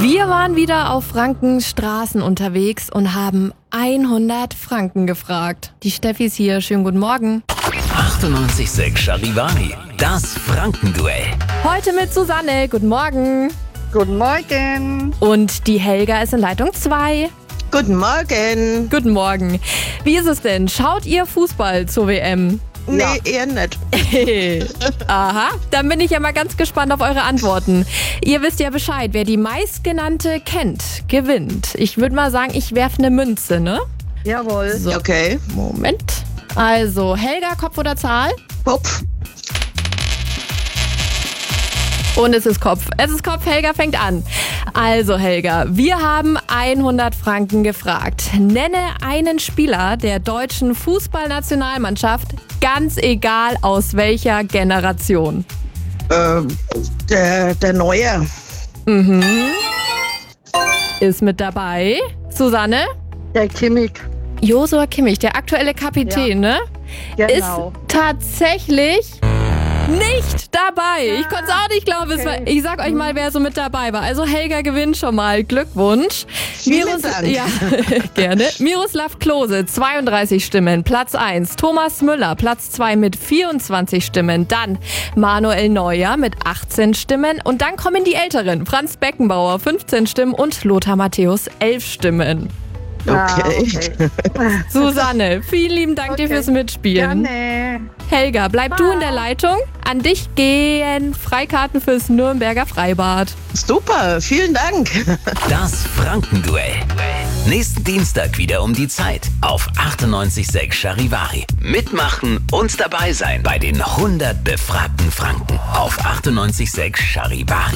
Wir waren wieder auf Frankens Straßen unterwegs und haben 100 Franken gefragt. Die Steffi ist hier. Schönen guten Morgen. 98,6 Charivari. Das Frankenduell. Heute mit Susanne. Guten Morgen. Guten Morgen. Und die Helga ist in Leitung 2. Guten Morgen. Guten Morgen. Wie ist es denn? Schaut ihr Fußball zur WM? Nee, eher nicht. Aha, dann bin ich ja mal ganz gespannt auf eure Antworten. Ihr wisst ja Bescheid, wer die meistgenannte kennt, gewinnt. Ich würde mal sagen, ich werfe eine Münze, ne? Jawohl. So. Okay. Moment. Also, Helga, Kopf oder Zahl? Kopf. Und es ist Kopf. Es ist Kopf, Helga fängt an. Also Helga, wir haben 100 Franken gefragt. Nenne einen Spieler der deutschen Fußballnationalmannschaft, ganz egal aus welcher Generation. Der Neue. Ist mit dabei. Susanne? Der Kimmich. Josua Kimmich, der aktuelle Kapitän, ne? Genau. Ist tatsächlich nicht dabei. Ich konnte es auch nicht glauben. Okay. Ich sag euch mal, wer so mit dabei war. Also Helga gewinnt schon mal. Glückwunsch. Vielen Dank. Ja, gerne. Miroslav Klose, 32 Stimmen, Platz 1. Thomas Müller, Platz 2 mit 24 Stimmen. Dann Manuel Neuer mit 18 Stimmen. Und dann kommen die Älteren. Franz Beckenbauer, 15 Stimmen und Lothar Matthäus, 11 Stimmen. Okay. Susanne, vielen lieben Dank dir fürs Mitspielen. Gerne. Helga, bleib du in der Leitung. An dich gehen Freikarten fürs Nürnberger Freibad. Super, vielen Dank. Das Frankenduell. Nächsten Dienstag wieder um die Zeit auf 98,6 Charivari. Mitmachen und dabei sein bei den 100 befragten Franken auf 98,6 Charivari.